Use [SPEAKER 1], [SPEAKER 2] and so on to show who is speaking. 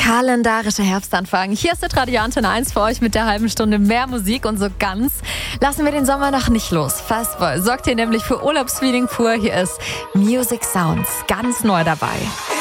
[SPEAKER 1] Kalendarischer Herbstanfang. Hier ist der Radio Antenne 1 für euch mit der halben Stunde mehr Musik und so ganz lassen wir den Sommer noch nicht los. Fastball sorgt hier nämlich für Urlaubsfeeling pur. Hier ist Music Sounds, ganz neu dabei.